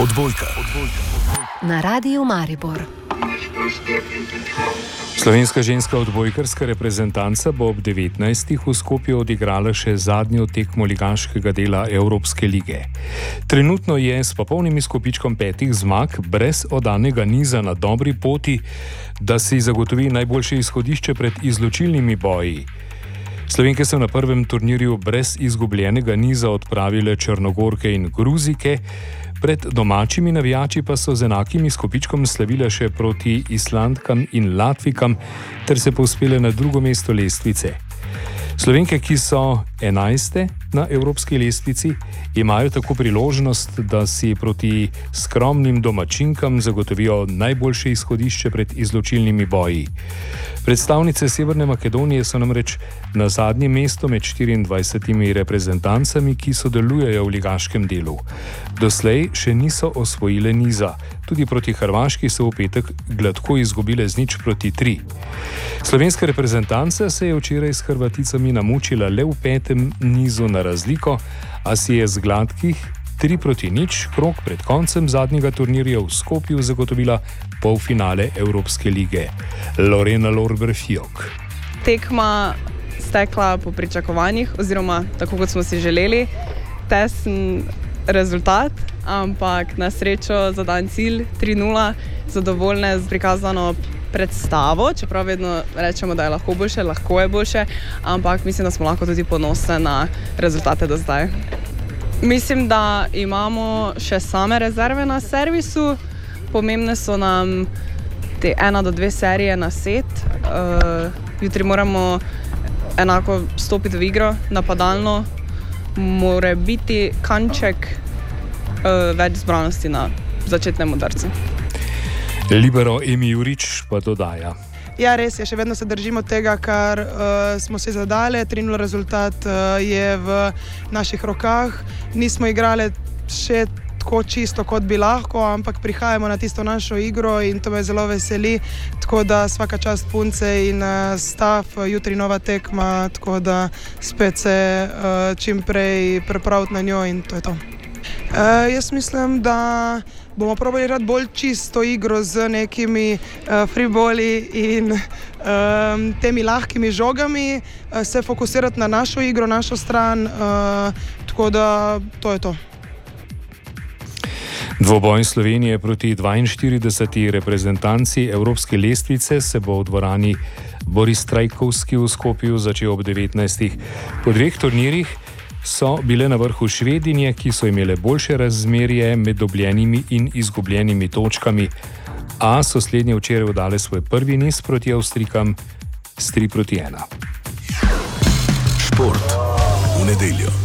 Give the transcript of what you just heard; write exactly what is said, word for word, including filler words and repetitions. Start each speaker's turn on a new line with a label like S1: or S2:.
S1: Odbojka.
S2: Na Radiu Maribor.
S3: Slovenska ženska odbojkarska reprezentanca bo ob devetnajstih v Skopju odigrala še zadnjo tekmo ligaškega dela Evropske lige. Trenutno je s popolnim izkupičkom petih zmag brez oddanega niza na dobri poti, da si zagotovi najboljše izhodišče pred izločilnimi boji. Slovenke so na prvem turnirju brez izgubljenega niza odpravile Črnogorke in Gruzike, pred domačimi navijači pa so z enakim izkupičkom slavile še proti Islandkam in Latvikam ter se povzpele na drugo mesto lestvice. Slovenke, ki so enajste na evropski lestvici, imajo tako priložnost, da si proti skromnim domačinkam zagotovijo najboljše izhodišče pred izločilnimi boji. Predstavnice Severne Makedonije so namreč na zadnjem mestu med štiriindvajsetimi reprezentancami, ki sodelujejo v ligaškem delu. Doslej še niso osvojile niza. Tudi proti Hrvaški so v petek gladko izgubile z nič proti tri. Slovenska reprezentanca se je včeraj s Hrvaticami namučila le v petem nizu na razliko, a si je z gladkih tri proti nič krog pred koncem zadnjega turnirja v Skopju zagotovila polfinale Evropske lige. Lorena Lorber-Fiok.
S4: Tekma stekla po pričakovanjih, oziroma tako kot smo si želeli. Tesen rezultat, ampak na srečo za dan cilj tri nula, zadovoljne z prikazano predstavo, čeprav vedno rečemo, da je lahko boljše, lahko je boljše, ampak mislim, da smo lahko tudi ponosne na rezultate do zdaj. Mislim, da imamo še same rezerve na servisu. Pomembne so nam te ena do dve serije na set. Uh, jutri moramo enako stopiti v igro, napadalno. Mora biti kanček uh, več zbranosti na začetnem udarcu.
S3: Libero Emi Jurič pa dodaja.
S5: Ja, res je, še vedno se držimo tega, kar uh, smo si zadali. tri nula rezultat uh, je v naših rokah. Nismo igrali še tako čisto, kot bi lahko, ampak prihajamo na tisto našo igro in to me zelo veseli. Tako da svaka čast punce in uh, stav, jutri nova tekma, tako da spet se uh, čim prej pripraviti na njo in to je to. Uh, jaz mislim, da bomo probali igrati bolj čisto igro z nekimi uh, freeboli in um, temi lahkimi žogami, uh, se fokusirati na našo igro, našo stran, uh, tako da to je to.
S3: Dvoboj Slovenije proti dvainštirideseti reprezentanci Evropske lestvice se bo v dvorani Boris Trajkovski v Skopju začel ob devetnajstih. Po dveh turnirjih so bile na vrhu Švedinje, ki so imele boljše razmerje med dobljenimi in izgubljenimi točkami, a so slednje včeraj oddale svoj prvi niz proti Avstrijkam s tri proti ena.
S1: Šport v nedeljo.